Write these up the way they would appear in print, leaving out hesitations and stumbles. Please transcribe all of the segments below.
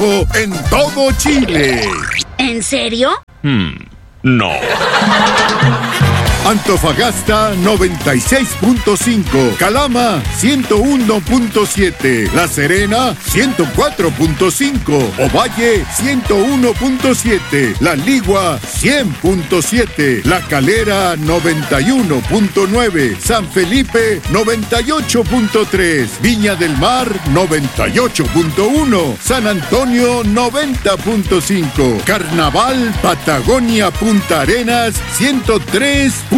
en todo Chile. ¿En serio? No. Antofagasta 96.5, Calama 101.7, La Serena 104.5, Ovalle 101.7, La Ligua 100.7, La Calera 91.9, San Felipe 98.3, Viña del Mar 98.1, San Antonio 90.5, Carnaval Patagonia Punta Arenas 103.1.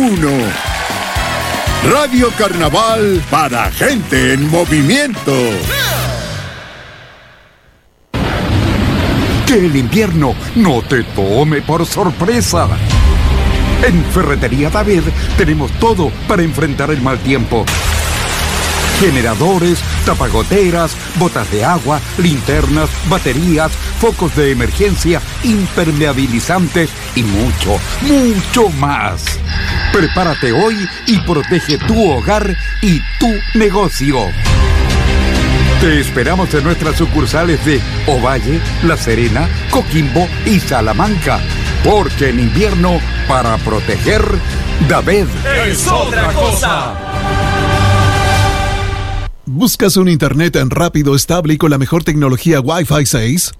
Radio Carnaval para gente en movimiento. Que el invierno no te tome por sorpresa. En Ferretería David tenemos todo para enfrentar el mal tiempo. Generadores, tapagoteras, botas de agua, linternas, baterías, focos de emergencia, impermeabilizantes y mucho, mucho más. Prepárate hoy y protege tu hogar y tu negocio. Te esperamos en nuestras sucursales de Ovalle, La Serena, Coquimbo y Salamanca. Porque en invierno, para proteger, David es otra cosa. ¿Buscas un internet rápido, estable y con la mejor tecnología Wi-Fi 6?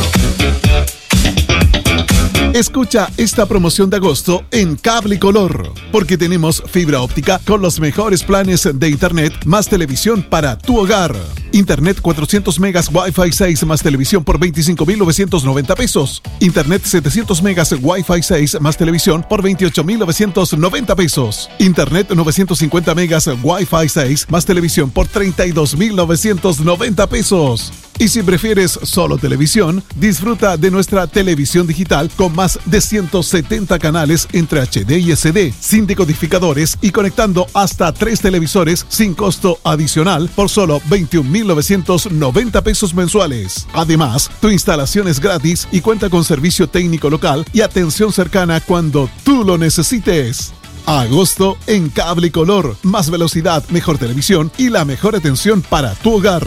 Escucha esta promoción de agosto en Cable Color, porque tenemos fibra óptica con los mejores planes de internet más televisión para tu hogar. Internet 400 megas Wi-Fi 6 más televisión por 25.990 pesos. Internet 700 megas Wi-Fi 6 más televisión por 28.990 pesos. Internet 950 megas Wi-Fi 6 más televisión por 32.990 pesos. Y si prefieres solo televisión, disfruta de nuestra televisión digital con más de 170 canales entre HD y SD, sin decodificadores y conectando hasta 3 televisores sin costo adicional por solo 21.990 pesos mensuales. Además, tu instalación es gratis y cuenta con servicio técnico local y atención cercana cuando tú lo necesites. Agosto en Cable Color. Más velocidad, mejor televisión y la mejor atención para tu hogar.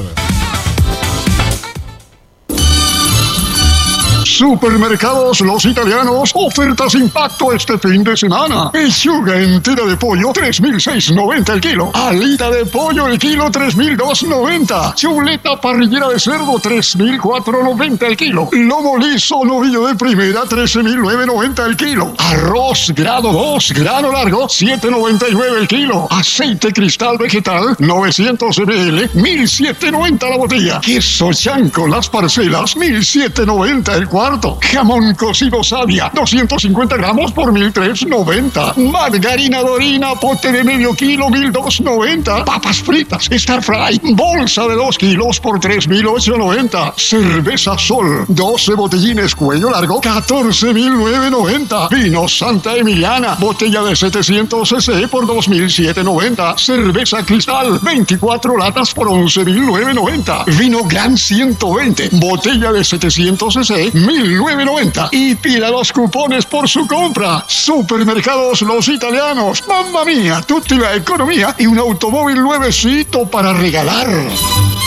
Supermercados Los Italianos, ofertas impacto este fin de semana. Pechuga entera de pollo, 3.690 el kilo. Alita de pollo el kilo, 3.290. Chuleta parrillera de cerdo, 3.490 el kilo. Lomo liso, novillo de primera, 13.990 el kilo. Arroz grado 2, grano largo, 7.99 el kilo. Aceite cristal vegetal, 900 ml, 1.790 la botella. Queso chanco, las parcelas, 1.790 el cuarto. Jamón cocido Sadia, 250 gramos por 1.390. Margarina Dorina, pote de medio kilo, 1.290. Papas fritas Star Fry, bolsa de 2 kilos por 3.890. Cerveza Sol, 12 botellines cuello largo, 14.990. Vino Santa Emiliana, botella de 700 cc por 2.790. Cerveza Cristal, 24 latas por 11.990. Vino Gran 120, botella de 700 cc, 1.990. Y pida los cupones por su compra. Supermercados Los Italianos. Mamma mía, tutti la economía y un automóvil nuevecito para regalar.